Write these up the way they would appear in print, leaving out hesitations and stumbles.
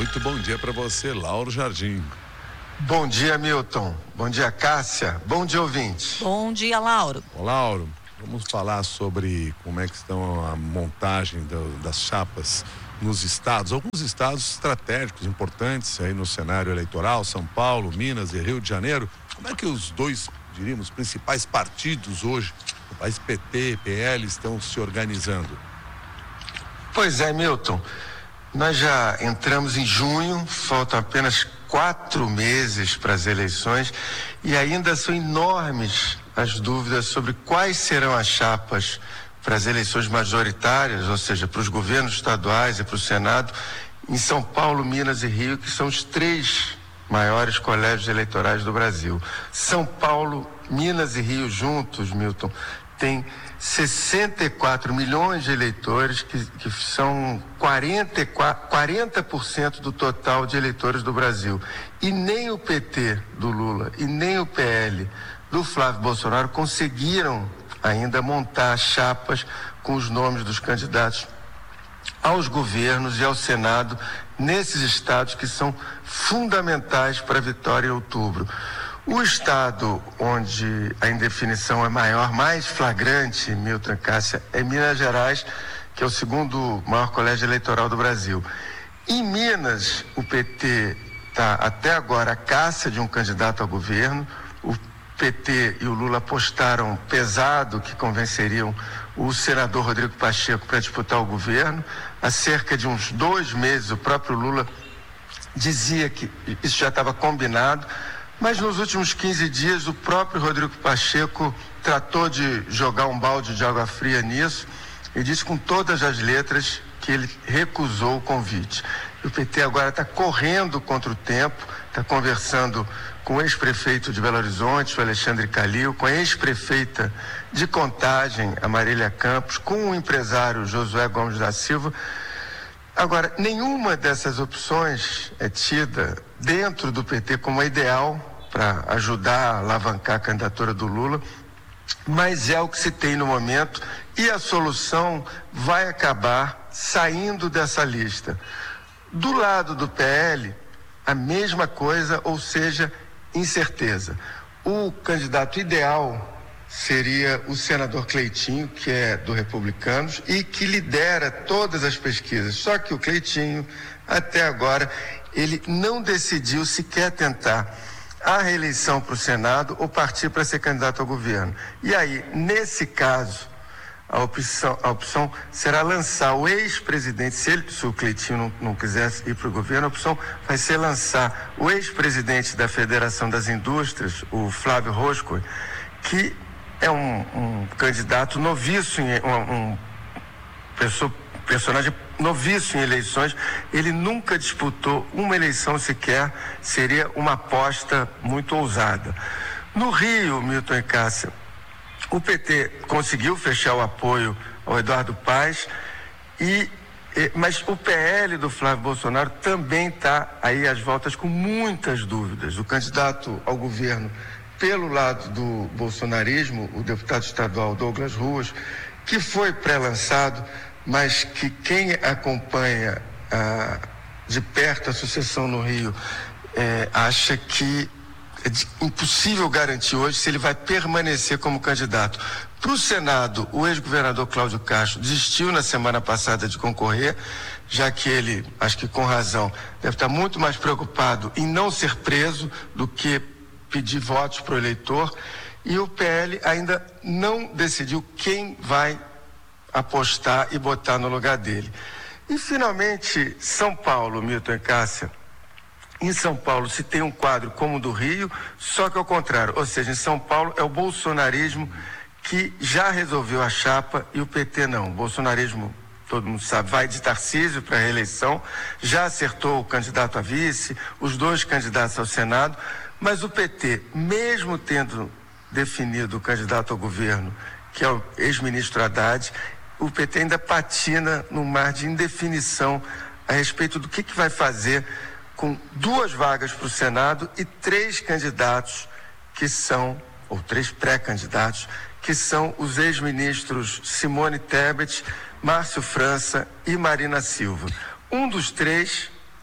Muito bom dia para você, Lauro Jardim. Bom dia, Milton. Bom dia, Cássia. Bom dia, ouvinte. Bom dia, Lauro. Ô, Lauro, vamos falar sobre como é que estão a montagem das chapas nos estados, alguns estados estratégicos importantes aí no cenário eleitoral, São Paulo, Minas e Rio de Janeiro. Como é que os dois, diríamos, principais partidos hoje, o país PT, PL, estão se organizando? Pois é, Milton. Nós já entramos em junho, faltam apenas 4 meses para as eleições e ainda são enormes as dúvidas sobre quais serão as chapas para as eleições majoritárias, ou seja, para os governos estaduais e para o Senado, em São Paulo, Minas e Rio, que são os 3 maiores colégios eleitorais do Brasil. São Paulo, Minas e Rio juntos, Milton, tem 64 milhões de eleitores, que são 40% do total de eleitores do Brasil. E nem o PT do Lula e nem o PL do Flávio Bolsonaro conseguiram ainda montar chapas com os nomes dos candidatos aos governos e ao Senado nesses estados que são fundamentais para a vitória em outubro. O estado onde a indefinição é maior, mais flagrante, Milton e Cássia, é Minas Gerais, que é o segundo maior colégio eleitoral do Brasil. Em Minas, o PT está até agora à caça de um candidato ao governo. O PT e o Lula apostaram pesado que convenceriam o senador Rodrigo Pacheco para disputar o governo. Há cerca de uns 2 meses, o próprio Lula dizia que isso já estava combinado, mas nos últimos 15 dias o próprio Rodrigo Pacheco tratou de jogar um balde de água fria nisso e disse com todas as letras que ele recusou o convite. E o PT agora está correndo contra o tempo, está conversando com o ex-prefeito de Belo Horizonte, o Alexandre Calil, com a ex-prefeita de Contagem, a Marília Campos, com o empresário Josué Gomes da Silva. Agora, nenhuma dessas opções é tida dentro do PT como ideal para ajudar a alavancar a candidatura do Lula, mas é o que se tem no momento e a solução vai acabar saindo dessa lista. Do lado do PL, a mesma coisa, ou seja, incerteza. O candidato ideal seria o senador Cleitinho, que é do Republicanos e que lidera todas as pesquisas. Só que o Cleitinho, até agora, ele não decidiu sequer tentar a reeleição para o Senado ou partir para ser candidato ao governo. E aí, nesse caso, a opção será lançar o ex-presidente, se o Cleitinho não quisesse ir para o governo, a opção vai ser lançar o ex-presidente da Federação das Indústrias, o Flávio Roscoe, que é um candidato noviço, personagem noviço em eleições. Ele nunca disputou uma eleição sequer, seria uma aposta muito ousada. No Rio, Milton e Cássia, o PT conseguiu fechar o apoio ao Eduardo Paes, mas o PL do Flávio Bolsonaro também está aí às voltas com muitas dúvidas. O candidato ao governo pelo lado do bolsonarismo, o deputado estadual Douglas Ruas, que foi pré-lançado, mas que quem acompanha de perto a sucessão no Rio acha que é impossível garantir hoje se ele vai permanecer como candidato. Para o Senado, o ex-governador Cláudio Castro desistiu na semana passada de concorrer, já que ele, acho que com razão, deve estar muito mais preocupado em não ser preso do que pedir votos para o eleitor, e o PL ainda não decidiu quem vai apostar e botar no lugar dele. E finalmente, São Paulo, Milton e Cássia. Em São Paulo se tem um quadro como o do Rio, só que ao contrário, ou seja, em São Paulo é o bolsonarismo que já resolveu a chapa e o PT não. O bolsonarismo, todo mundo sabe, vai de Tarcísio para a reeleição, já acertou o candidato a vice, os 2 candidatos ao Senado, mas o PT, mesmo tendo definido o candidato ao governo, que é o ex-ministro Haddad, o PT ainda patina no mar de indefinição a respeito do que vai fazer com 2 vagas para o Senado e 3 candidatos que são, ou 3 pré-candidatos, que são os ex-ministros Simone Tebet, Márcio França e Marina Silva. Um dos 3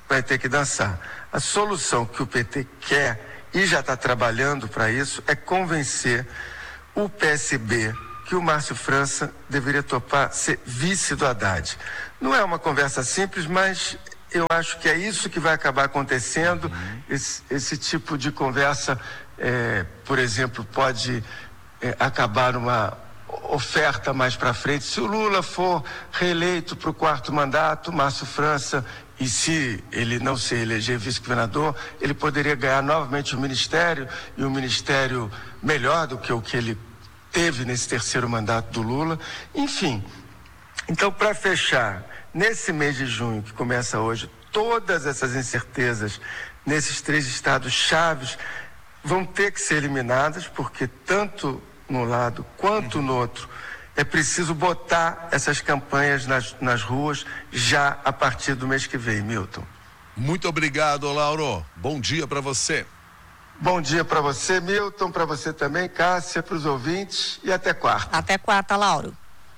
vai ter que dançar. A solução que o PT quer e já está trabalhando para isso é convencer o PSB que o Márcio França deveria topar ser vice do Haddad. Não é uma conversa simples, mas eu acho que é isso que vai acabar acontecendo. Esse tipo de conversa, por exemplo, pode acabar numa oferta mais para frente. Se o Lula for reeleito para o 4º mandato, Márcio França, e se ele não se eleger vice-governador, ele poderia ganhar novamente o ministério, e um ministério melhor do que o que ele teve nesse 3º mandato do Lula. Enfim, então, para fechar, nesse mês de junho, que começa hoje, todas essas incertezas nesses 3 estados chaves vão ter que ser eliminadas, porque tanto num lado quanto no outro é preciso botar essas campanhas nas ruas já a partir do mês que vem, Milton. Muito obrigado, Lauro. Bom dia para você. Bom dia para você, Milton, para você também, Cássia, para os ouvintes, e até quarta. Até quarta, Lauro.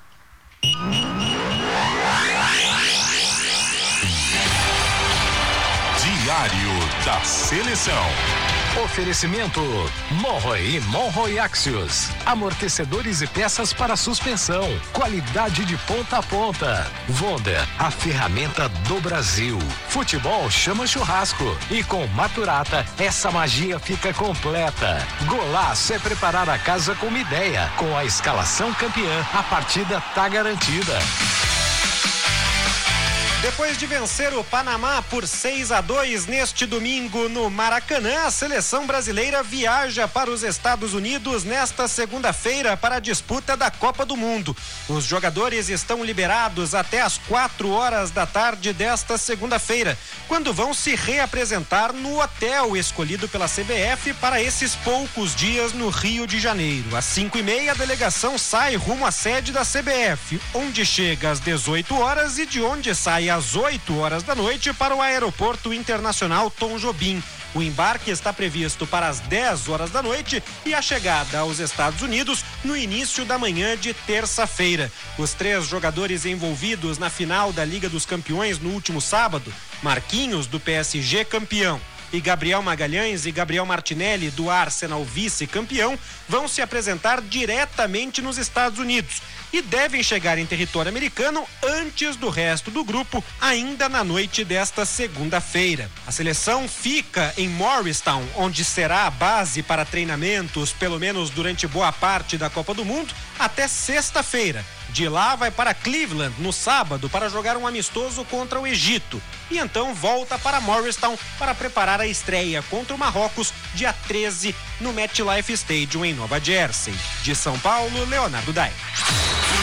Diário da Seleção. Oferecimento Monroe e Monroe Axios. Amortecedores e peças para suspensão. Qualidade de ponta a ponta. Wonder, a ferramenta do Brasil. Futebol chama churrasco. E com Maturata, essa magia fica completa. Golaço é preparar a casa com uma ideia. Com a escalação campeã, a partida tá garantida. Depois de vencer o Panamá por 6-2 neste domingo no Maracanã, a seleção brasileira viaja para os Estados Unidos nesta segunda-feira para a disputa da Copa do Mundo. Os jogadores estão liberados até às 4 da tarde desta segunda-feira, quando vão se reapresentar no hotel escolhido pela CBF para esses poucos dias no Rio de Janeiro. Às 5h30, a delegação sai rumo à sede da CBF, onde chega às 18h e de onde sai às 8h da noite para o Aeroporto Internacional Tom Jobim. O embarque está previsto para as 10h da noite e a chegada aos Estados Unidos no início da manhã de terça-feira. Os 3 jogadores envolvidos na final da Liga dos Campeões no último sábado, Marquinhos, do PSG, campeão, e Gabriel Magalhães e Gabriel Martinelli, do Arsenal, vice-campeão, vão se apresentar diretamente nos Estados Unidos e devem chegar em território americano antes do resto do grupo, ainda na noite desta segunda-feira. A seleção fica em Morristown, onde será a base para treinamentos, pelo menos durante boa parte da Copa do Mundo, até sexta-feira. De lá vai para Cleveland no sábado para jogar um amistoso contra o Egito. E então volta para Morristown para preparar a estreia contra o Marrocos, dia 13, no MetLife Stadium em Nova Jersey. De São Paulo, Leonardo Dai.